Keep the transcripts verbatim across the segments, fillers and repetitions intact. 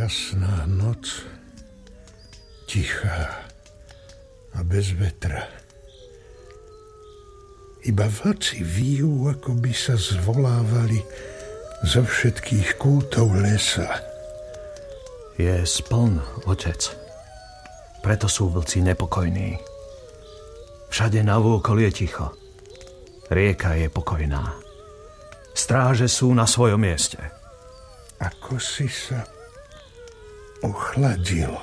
Krásna noc, tichá a bez vetra. Iba vlci výjú, ako by sa zvolávali zo všetkých kútov lesa. Je spln, otec. Preto sú vlci nepokojní. Všade navôkol je ticho. Rieka je pokojná. Stráže sú na svojom mieste. Ako si sa ochladilo.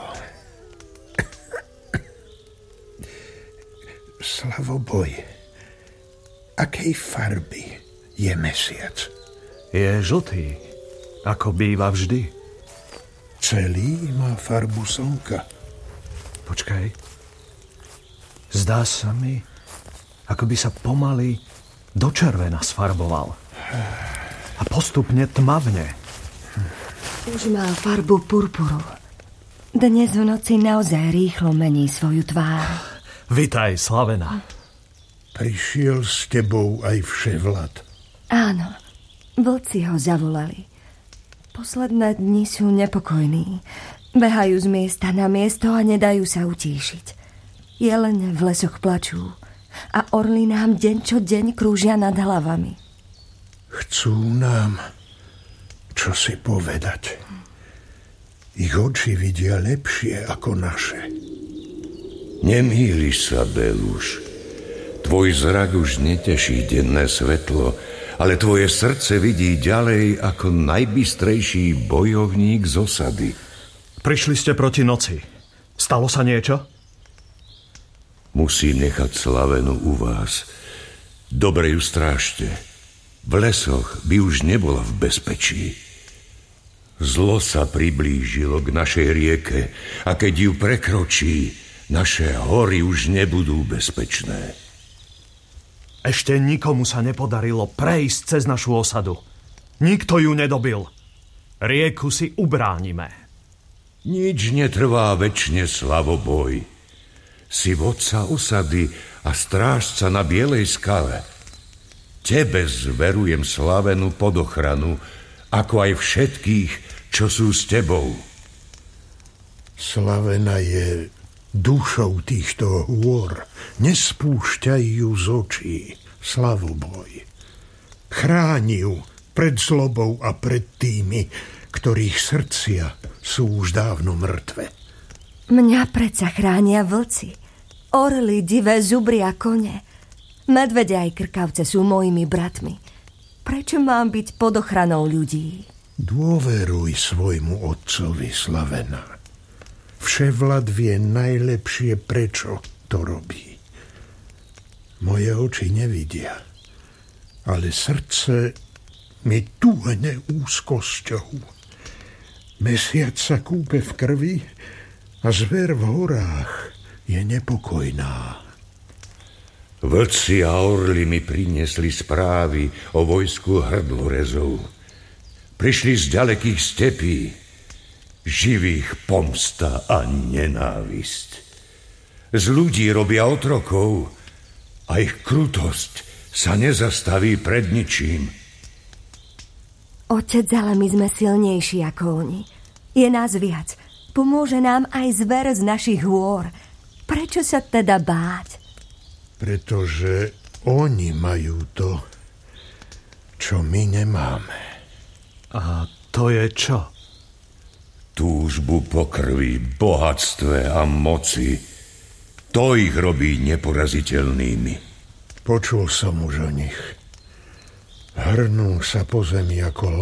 Slavoboj, akej farby je mesiac? Je žltý, ako býva vždy. Celý má farbu slnka. Počkaj. Zdá sa mi, ako by sa pomaly do červena sfarboval. A postupne tmavne. Už má farbu purpuru. Dnes v noci naozaj rýchlo mení svoju tvár. Vitaj, Slavena. Prišiel s tebou aj Vševlad. Áno, vlci ho zavolali. Posledné dni sú nepokojní. Behajú z miesta na miesto a nedajú sa utíšiť. Jelene v lesoch plačú a orly nám deň čo deň krúžia nad hlavami. Chcú nám čosi povedať. Ich oči vidia lepšie ako naše. Nemýliš sa, Beluš. Tvoj zrak už neteší denné svetlo, ale tvoje srdce vidí ďalej ako najbystrejší bojovník z osady. Prišli ste proti noci. Stalo sa niečo? Musím nechať Slavenu u vás. Dobre ju strážte. V lesoch by už nebola v bezpečí. Zlo sa priblížilo k našej rieke a keď ju prekročí, naše hory už nebudú bezpečné. Ešte nikomu sa nepodarilo prejsť cez našu osadu. Nikto ju nedobil. Rieku si ubránime. Nič netrvá večne, Slavoboj. Si vodca osady a strážca na Bielej skale. Tebe zverujem Slavenu pod ochranu, ako aj všetkých, čo sú s tebou. Slavena je dušou týchto hôr. Nespúšťaj ju z očí, Slavoboj. Chráni ju pred zlobou a pred tými, ktorých srdcia sú už dávno mŕtve. Mňa predsa chránia vlci. Orly, divé zubry a kone. Medvede aj krkavce sú mojimi bratmi. Prečo mám byť pod ochranou ľudí? Dôveruj svojmu otcovi, Slavena. Vševlad vie najlepšie, prečo to robí. Moje oči nevidia, ale srdce mi túhne úzkosťou. Mesiac sa kúpe v krvi a zver v horách je nepokojná. Vlci a orly mi priniesli správy o vojsku hrdlorezov. Prišli z ďalekých stepí, živých pomsta a nenávisť. Z ľudí robia otrokov a ich krutosť sa nezastaví pred ničím. Otec, ale my sme silnejší ako oni. Je nás viac. Pomôže nám aj zver z našich hôr. Prečo sa teda báť? Pretože oni majú to, čo my nemáme. A to je čo? Túžbu po krvi, bohatstve a moci. To ich robí neporaziteľnými. Počul som už o nich. Hrnú sa po zemi ako